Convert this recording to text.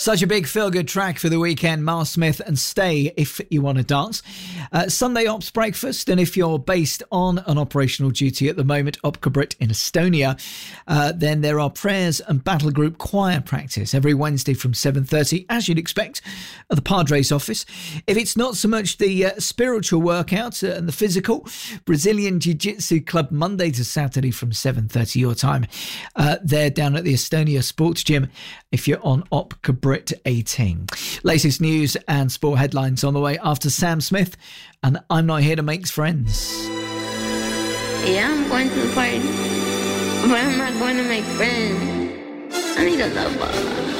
Such a big feel-good track for the weekend. Miles Smith and Stay if you want to dance. Sunday Ops breakfast, and if you're based on an operational duty at the moment, Opkabrit in Estonia, then there are prayers and battle group choir practice every Wednesday from 7:30, as you'd expect, at the Padres office. If it's not so much the spiritual workout and the physical, Brazilian Jiu-Jitsu Club Monday to Saturday from 7:30 your time. They're down at the Estonia Sports Gym if you're on Opkabrit 18. Latest news and sport headlines on the way after Sam Smith, and I'm not here to make friends. Yeah, I'm going to the party, but I'm not going to make friends. I need a lover.